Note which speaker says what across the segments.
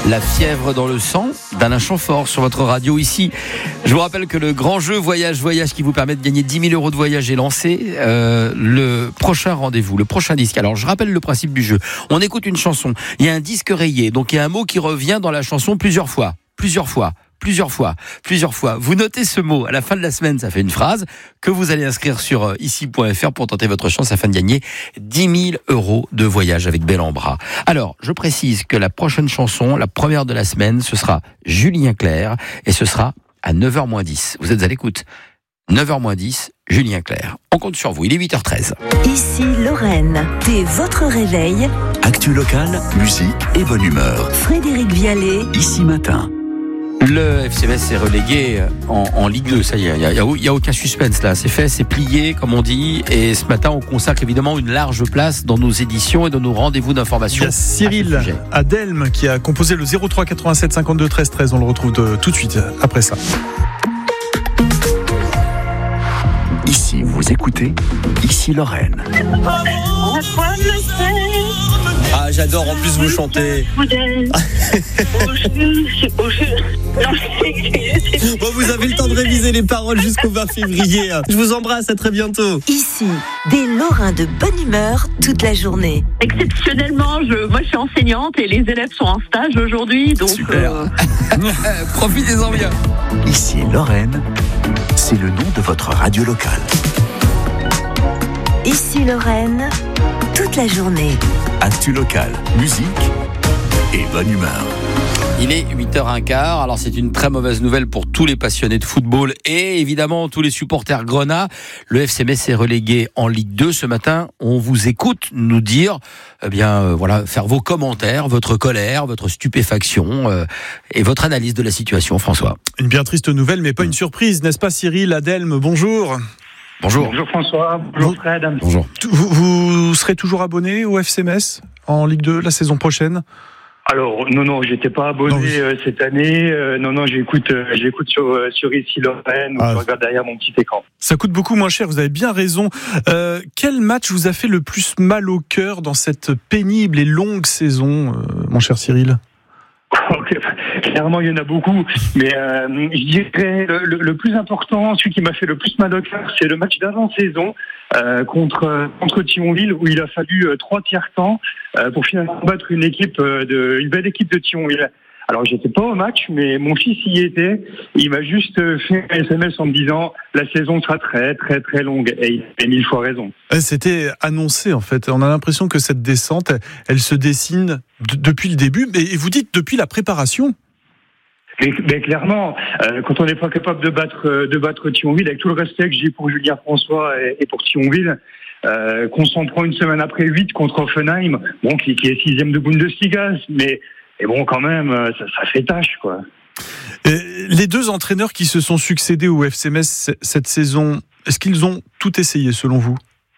Speaker 1: La fièvre dans le sang d'Alain Chamfort sur votre radio ici. Je vous rappelle que le grand jeu Voyage qui vous permet de gagner 10 000 € de voyage est lancé. Le prochain rendez-vous, le prochain disque. Alors je rappelle le principe du jeu. On écoute une chanson, il y a un disque rayé, donc il y a un mot qui revient dans la chanson plusieurs fois. Vous notez ce mot. À la fin de la semaine, ça fait une phrase que vous allez inscrire sur ici.fr pour tenter votre chance afin de gagner 10 000 € de voyage avec Bel en Bras. Alors, je précise que la prochaine chanson, la première de la semaine, ce sera Julien Clerc et ce sera à 9h-10. Vous êtes à l'écoute. 9h-10, Julien Clerc. On compte sur vous, il est 8h13.
Speaker 2: Ici Lorraine, dès votre réveil.
Speaker 3: Actu locale, musique et bonne humeur.
Speaker 2: Frédéric Vialet.
Speaker 3: Ici matin.
Speaker 1: Le FC Metz est relégué en Ligue 2, ça y est, il y a aucun suspense là, c'est fait, c'est plié comme on dit, et ce matin on consacre évidemment une large place dans nos éditions et dans nos rendez-vous d'information.
Speaker 4: Il y a Cyril à Delme qui a composé le 03 87 52 13 13, on le retrouve tout de suite après ça.
Speaker 3: Ici vous écoutez, ici Lorraine.
Speaker 5: Ah, j'adore, en plus vous chantez. Bon, vous avez le temps de réviser les paroles jusqu'au 20 février. Je vous embrasse, à très bientôt.
Speaker 2: Ici, des Lorrains de bonne humeur toute la journée.
Speaker 6: Exceptionnellement, moi je suis enseignante et les élèves sont en stage aujourd'hui, donc
Speaker 1: super. Profitez-en bien.
Speaker 3: Ici Lorraine, c'est le nom de votre radio locale.
Speaker 2: Ici Lorraine, toute la journée.
Speaker 3: Actu locale, musique et bonne humeur.
Speaker 1: Il est 8h15, alors c'est une très mauvaise nouvelle pour tous les passionnés de football et évidemment tous les supporters grenats. Le FC Metz est relégué en Ligue 2 ce matin. On vous écoute nous dire, faire vos commentaires, votre colère, votre stupéfaction et votre analyse de la situation, François.
Speaker 4: Une bien triste nouvelle, mais pas une surprise, n'est-ce pas Cyril à Delme? Bonjour.
Speaker 1: Bonjour.
Speaker 7: Bonjour François, bonjour Fred.
Speaker 1: Bonjour.
Speaker 4: Vous serez toujours abonné au FC Metz en Ligue 2 la saison prochaine?
Speaker 7: Alors non, j'étais pas abonné cette année. Non, j'écoute sur ici Lorraine. Je regarde derrière mon petit écran.
Speaker 4: Ça coûte beaucoup moins cher. Vous avez bien raison. Quel match vous a fait le plus mal au cœur dans cette pénible et longue saison, mon cher Cyril?
Speaker 7: Okay. Clairement, il y en a beaucoup, mais je dirais le plus important, celui qui m'a fait le plus mal au cœur, c'est le match d'avant-saison contre Thionville, où il a fallu 3 tiers-temps pour finalement battre une belle équipe de Thionville. Alors, j'étais pas au match, mais mon fils y était. Il m'a juste fait un SMS en me disant la saison sera très, très, très longue. Et il a 1000 fois raison.
Speaker 4: C'était annoncé, en fait. On a l'impression que cette descente, elle se dessine depuis le début. Et vous dites depuis la préparation.
Speaker 7: Mais clairement, quand on n'est pas capable de battre Thionville, avec tout le respect que j'ai pour Julien François et pour Thionville, qu'on s'en prend une semaine après 8 contre Offenheim, bon, qui est 6e de Bundesliga, mais bon, quand même, ça fait tâche, quoi.
Speaker 4: Les deux entraîneurs qui se sont succédés au FC Metz cette saison, est-ce qu'ils ont tout essayé, selon vous?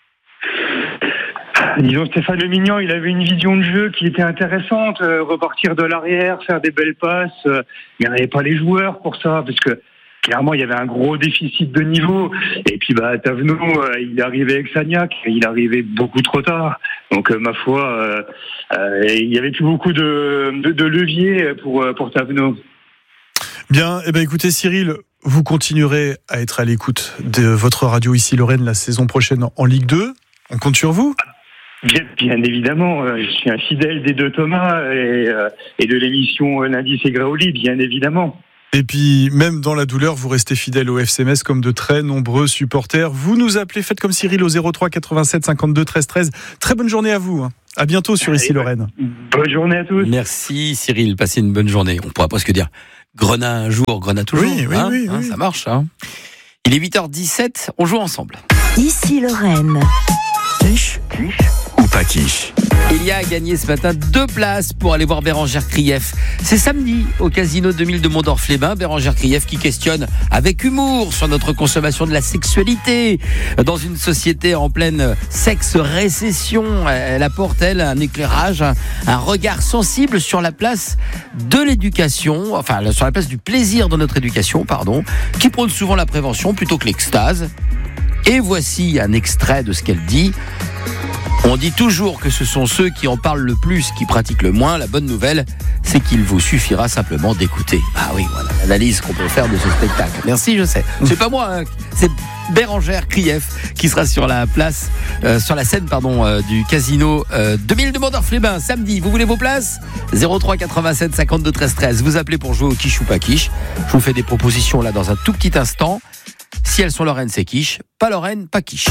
Speaker 7: Disons, Stéphane Le Mignan, il avait une vision de jeu qui était intéressante, repartir de l'arrière, faire des belles passes, mais il n'y avait pas les joueurs pour ça, parce que clairement, il y avait un gros déficit de niveau. Et puis, Tavenot, il est arrivé avec Sagnac, il est arrivé beaucoup trop tard. Donc, ma foi, il y avait plus beaucoup de leviers pour Tavenot.
Speaker 4: Bien, écoutez Cyril, vous continuerez à être à l'écoute de votre radio ici Lorraine la saison prochaine en Ligue 2. On compte sur vous.
Speaker 7: Bien évidemment, je suis un fidèle des deux Thomas et de l'émission Lundi c'est Gréoli, bien évidemment.
Speaker 4: Et puis, même dans la douleur, vous restez fidèle au FC Metz comme de très nombreux supporters. Vous nous appelez, faites comme Cyril au 03 87 52 13 13. Très bonne journée à vous. À bientôt sur Ici Lorraine.
Speaker 7: Bonne journée à tous.
Speaker 1: Merci Cyril, passez une bonne journée. On pourra presque dire Grenat un jour, Grenat toujours.
Speaker 4: Oui.
Speaker 1: Ça marche. Hein. Il est 8h17, on joue ensemble.
Speaker 2: Ici Lorraine.
Speaker 3: Quiche ou pas quiche?
Speaker 1: Il y a gagné ce matin 2 places pour aller voir Bérangère Krief. C'est samedi au Casino 2000 de Mondorf-les-Bains. Bérangère Krief qui questionne avec humour sur notre consommation de la sexualité. Dans une société en pleine sexe-récession, elle apporte, elle, un éclairage, un regard sensible sur la place de l'éducation, enfin sur la place du plaisir dans notre éducation, qui prône souvent la prévention plutôt que l'extase. Et voici un extrait de ce qu'elle dit. On dit toujours que ce sont ceux qui en parlent le plus qui pratiquent le moins. La bonne nouvelle, c'est qu'il vous suffira simplement d'écouter. Ah oui, voilà l'analyse qu'on peut faire de ce spectacle. Merci, je sais. C'est pas moi, hein. C'est Bérengère Krief qui sera sur la place, sur la scène du casino 2000 de Mondorf-les-Bains samedi. Vous voulez vos places ? 03 87 52 13 13. Vous appelez pour jouer au quiche ou pas quiche. Je vous fais des propositions là dans un tout petit instant. Si elles sont Lorraine, c'est quiche. Pas Lorraine, pas quiche.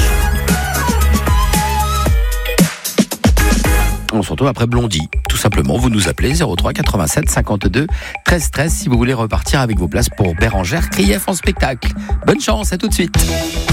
Speaker 1: On se retrouve après Blondie. Tout simplement, vous nous appelez 03 87 52 13 13 si vous voulez repartir avec vos places pour Bérengère Krief en spectacle. Bonne chance, à tout de suite.